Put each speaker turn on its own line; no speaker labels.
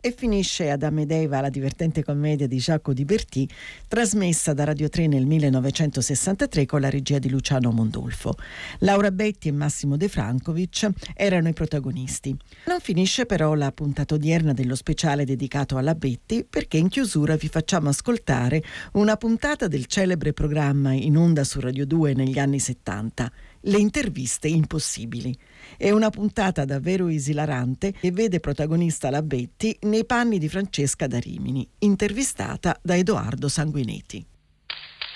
E finisce Adamo ed Eva, la divertente commedia di Giacomo Di Bertì, trasmessa da Radio 3 nel 1963 con la regia di Luciano Mondolfo. Laura Betti e Massimo De Francovic erano i protagonisti. Non finisce però la puntata odierna dello speciale dedicato alla Betti, perché in chiusura vi facciamo ascoltare una puntata del celebre programma in onda su Radio 2 negli anni 70, Le interviste impossibili. È una puntata davvero esilarante che vede protagonista la Betti nei panni di Francesca da Rimini, intervistata da Edoardo Sanguinetti.